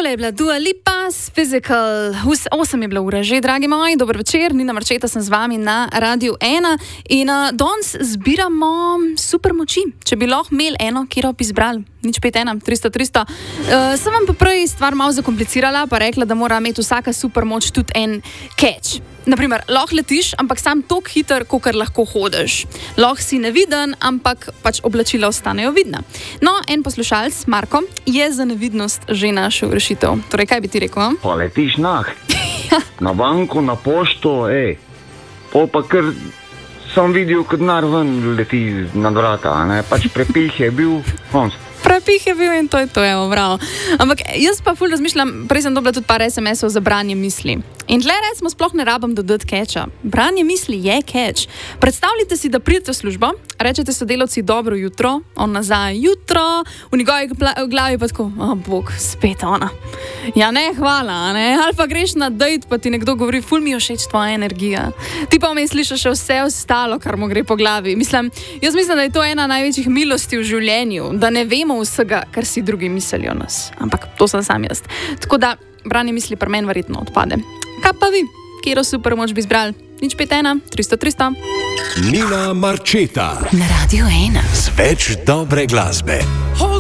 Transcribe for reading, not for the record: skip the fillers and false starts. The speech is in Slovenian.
Tole je bila Dua Lipa s Physical. 8 je bila ura že, dragi moji. Dober večer, Nina Marčeta sem z vami na Radiu 1. In danes zbiramo super moči. Če bi lahko imeli eno, kjer bi izbrali. Nič 5-1, 300-300. Sem vam pa prej stvar malo zakomplicirala, pa rekla, da mora imeti vsaka super moč tudi en catch. Naprimer, lahko letiš, ampak sam toliko hiter, kolikor lahko hodiš. Lahko si neviden, ampak pač oblačila ostanejo vidna. No, en poslušalec, Marko, je za nevidnost že našel rešitev. Torej, kaj bi ti rekel? Pa letiš na banko, na pošto, pol pa kar sem videl, kot denar ven leti nad vrata, ne? Pač prepih je bil, Prepih je bil in to je bravo. Ampak jaz pa ful razmišljam, prej sem dobila tudi par SMS-ov za branje misli. In tle recimo sploh ne rabim dodati catcha. Branje misli je catch. Predstavljajte si, da pridete v službo, rečete sodelavci dobro jutro, on nazaj jutro, v njegovi glavi pa tako, bog, spet ona. Ja ne, hvala, ne? Ali pa greš na dejt, pa ti nekdo govori, ful mi je všeč tvoja energija. Ti pa vmes slišiš še vse ostalo, kar mu gre po glavi. Jaz mislim, da je to ena največjih milosti v življenju, da ne vemo vsega, kar si drugi mislijo o nas. Ampak to sem sam jaz. Tako da branje misli pri meni verjetno odpade. Kaj pa vi? Kjero super moč bi izbrali? Nič 5-1, 300-300. Nina Marčeta na Radiu 1 z več dobre glasbe.